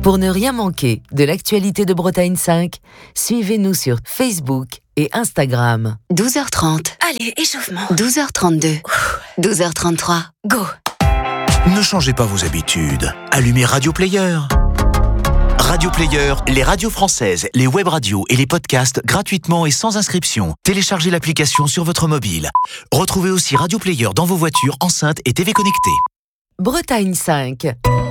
Pour ne rien manquer de l'actualité de Bretagne 5, suivez-nous sur Facebook et Instagram. 12h30. Allez, échauffement. 12h32. 12h33. Go. Ne changez pas vos habitudes. Allumez Radio Player. Radio Player, les radios françaises, les web radios et les podcasts gratuitement et sans inscription. Téléchargez l'application sur votre mobile. Retrouvez aussi Radio Player dans vos voitures, enceintes et TV connectées. Bretagne 5.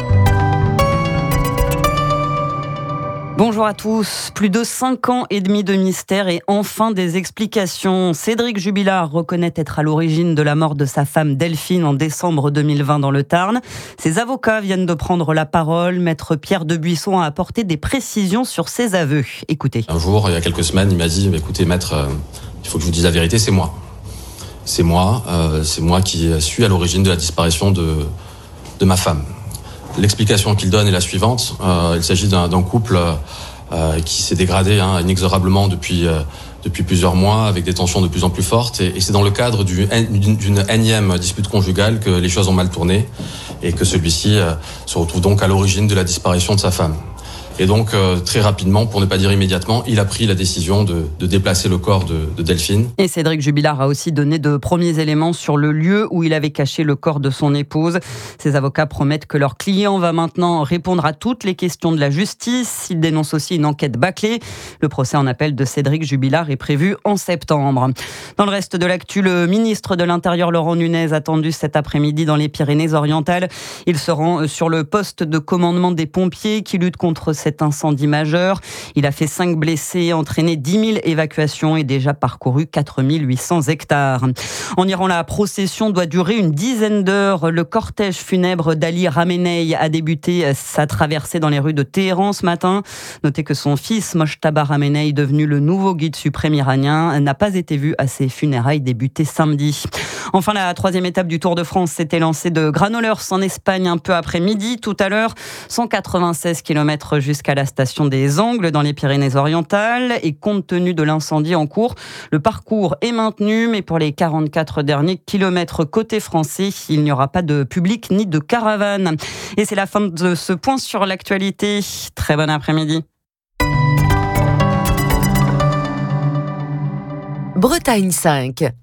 Bonjour à tous. Plus de 5 ans et demi de mystère et enfin des explications. Cédric Jubilard reconnaît être à l'origine de la mort de sa femme Delphine en décembre 2020 dans le Tarn. Ses avocats viennent de prendre la parole. Maître Pierre Debuisson a apporté des précisions sur ses aveux. Écoutez. Un jour, il y a quelques semaines, il m'a dit « Écoutez maître, il faut que je vous dise la vérité, c'est moi. C'est moi qui suis à l'origine de la disparition de ma femme. » L'explication qu'il donne est la suivante. Il s'agit d'un couple qui s'est dégradé inexorablement depuis plusieurs mois, avec des tensions de plus en plus fortes. Et c'est dans le cadre d'une énième dispute conjugale que les choses ont mal tourné et que celui-ci se retrouve donc à l'origine de la disparition de sa femme. Et donc, très rapidement, pour ne pas dire immédiatement, il a pris la décision de déplacer le corps de Delphine. Et Cédric Jubilard a aussi donné de premiers éléments sur le lieu où il avait caché le corps de son épouse. Ses avocats promettent que leur client va maintenant répondre à toutes les questions de la justice. Il dénonce aussi une enquête bâclée. Le procès en appel de Cédric Jubilard est prévu en septembre. Dans le reste de l'actu, le ministre de l'Intérieur, Laurent Nunez, attendu cet après-midi dans les Pyrénées-Orientales. Il se rend sur le poste de commandement des pompiers qui luttent contre cet incendie majeur. Il a fait 5 blessés, entraîné 10 000 évacuations et déjà parcouru 4 800 hectares. En Iran, la procession doit durer une dizaine d'heures. Le cortège funèbre d'Ali Khamenei a débuté sa traversée dans les rues de Téhéran ce matin. Notez que son fils, Mojtaba Khamenei, devenu le nouveau guide suprême iranien, n'a pas été vu à ses funérailles débutées samedi. Enfin, la 3e étape du Tour de France s'était lancée de Granollers en Espagne un peu après midi. Tout à l'heure, 196 km jusqu'à la station des Angles dans les Pyrénées-Orientales. Et compte tenu de l'incendie en cours, le parcours est maintenu. Mais pour les 44 derniers kilomètres côté français, il n'y aura pas de public ni de caravane. Et c'est la fin de ce point sur l'actualité. Très bon après-midi. Bretagne 5.